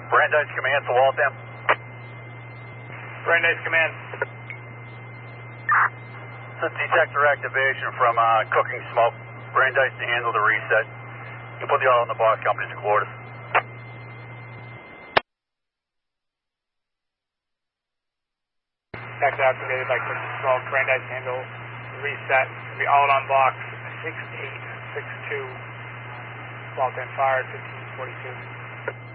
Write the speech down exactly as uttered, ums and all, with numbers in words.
Brandeis Command to Waltham. Brandeis Command. This is detector activation from uh, Cooking Smoke. Brandeis to handle the reset. You put the all in the box company's quarters. Detector activated by Cooking Smoke. Brandeis to handle reset. It'll be all on box six eight six two. Waltham fired fifteen forty-two.